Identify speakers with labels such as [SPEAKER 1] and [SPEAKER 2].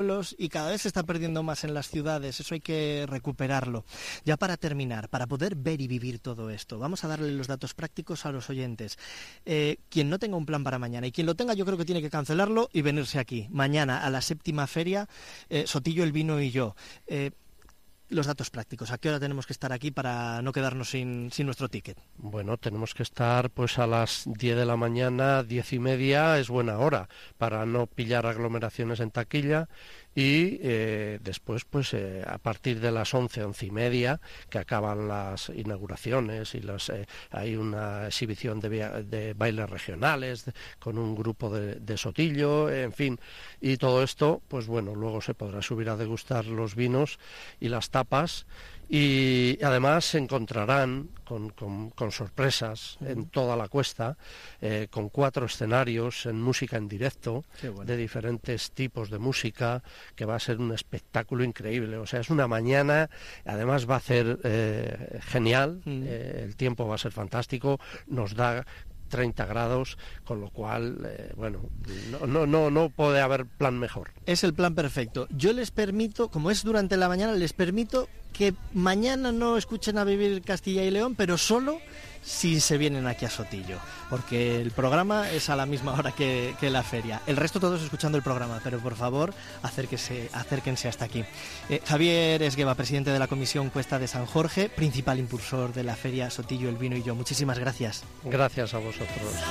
[SPEAKER 1] y cada vez se está perdiendo más en las ciudades, eso hay que recuperarlo. Ya para terminar, para poder ver y vivir todo esto, vamos a darle los datos prácticos a los oyentes. Quien no tenga un plan para mañana, y quien lo tenga yo creo que tiene que cancelarlo y venirse aquí, mañana a la 7ª feria, Sotillo, el vino y yo. Los datos prácticos, ¿a qué hora tenemos que estar aquí para no quedarnos sin nuestro ticket?
[SPEAKER 2] Bueno, tenemos que estar pues a las 10 de la mañana, 10:30 es buena hora para no pillar aglomeraciones en taquilla, y después pues a partir de las 11:30 que acaban las inauguraciones y hay una exhibición de bailes regionales con un grupo de Sotillo, en fin, y todo esto pues bueno, luego se podrá subir a degustar los vinos y las tapas. Y además se encontrarán con sorpresas en toda la cuesta, con 4 escenarios en música en directo, de diferentes tipos de música, que va a ser un espectáculo increíble. O sea, es una mañana, además va a ser genial, el tiempo va a ser fantástico, nos da 30 grados, con lo cual, bueno, no puede haber plan mejor.
[SPEAKER 1] Es el plan perfecto. Yo les permito, como es durante la mañana, les permito que mañana no escuchen a Vivir Castilla y León, pero solo si se vienen aquí a Sotillo, porque el programa es a la misma hora que la feria. El resto todos escuchando el programa, pero por favor acérquense hasta aquí. Javier Esgueva, presidente de la Comisión Cuesta de San Jorge, principal impulsor de la feria Sotillo, el vino y yo. Muchísimas gracias.
[SPEAKER 2] Gracias a vosotros.